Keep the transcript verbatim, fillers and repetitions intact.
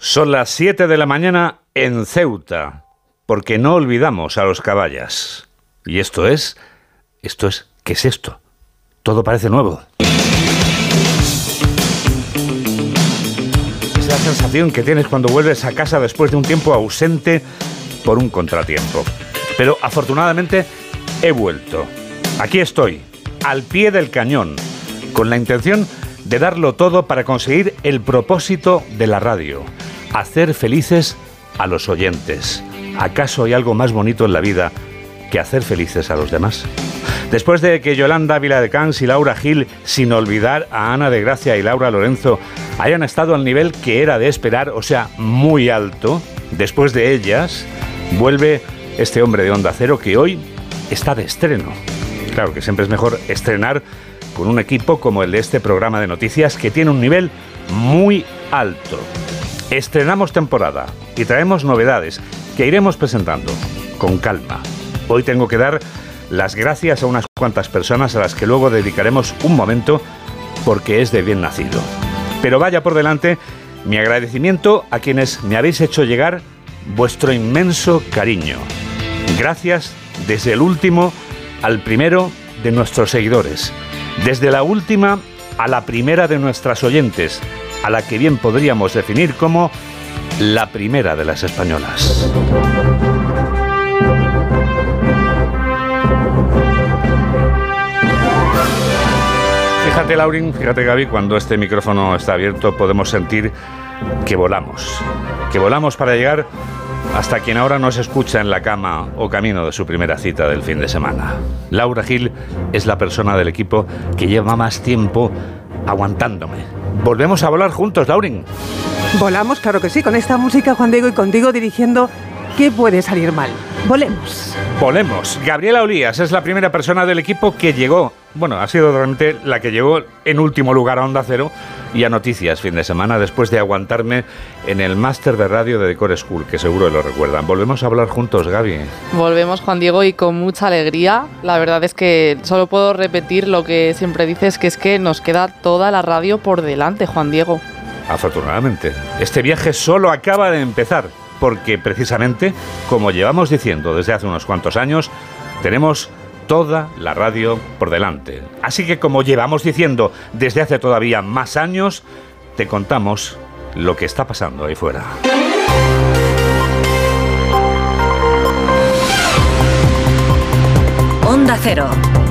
Son las siete de la mañana en Ceuta, porque no olvidamos a los caballas. Y esto es... Esto es... ¿Qué es esto? Todo parece nuevo. Es la sensación que tienes cuando vuelves a casa después de un tiempo ausente por un contratiempo. Pero afortunadamente he vuelto. Aquí estoy, al pie del cañón, con la intención de darlo todo para conseguir el propósito de la radio: hacer felices a los oyentes. ¿Acaso hay algo más bonito en la vida que hacer felices a los demás? Después de que Yolanda Viladecans y Laura Gil, sin olvidar a Ana de Gracia y Laura Lorenzo, hayan estado al nivel que era de esperar, o sea, muy alto, después de ellas, vuelve este hombre de Onda Cero que hoy está de estreno. Claro que siempre es mejor estrenar con un equipo como el de este programa de noticias, que tiene un nivel muy alto. Estrenamos temporada y traemos novedades que iremos presentando con calma. Hoy tengo que dar las gracias a unas cuantas personas a las que luego dedicaremos un momento, porque es de bien nacido. Pero vaya por delante mi agradecimiento a quienes me habéis hecho llegar vuestro inmenso cariño. Gracias desde el último al primero de nuestros seguidores, desde la última a la primera de nuestras oyentes, a la que bien podríamos definir como la primera de las españolas. Fíjate, Laurín, fíjate, Gaby, cuando este micrófono está abierto podemos sentir que volamos, que volamos para llegar hasta quien ahora nos escucha en la cama o camino de su primera cita del fin de semana. Laura Gil es la persona del equipo que lleva más tiempo aguantándome. Volvemos a volar juntos, Laurín. Volamos, claro que sí, con esta música, Juan Diego, y contigo dirigiendo. ¿Qué puede salir mal? Volemos. Volemos. Gabriela Olías es la primera persona del equipo que llegó, bueno, ha sido realmente la que llegó en último lugar a Onda Cero y a Noticias fin de semana, después de aguantarme en el máster de radio de Decor School, que seguro lo recuerdan. Volvemos a hablar juntos, Gaby. Volvemos, Juan Diego, y con mucha alegría. La verdad es que solo puedo repetir lo que siempre dices, que es que nos queda toda la radio por delante, Juan Diego. Afortunadamente, este viaje solo acaba de empezar, porque precisamente, como llevamos diciendo desde hace unos cuantos años, tenemos toda la radio por delante. Así que, como llevamos diciendo desde hace todavía más años, te contamos lo que está pasando ahí fuera. Onda Cero.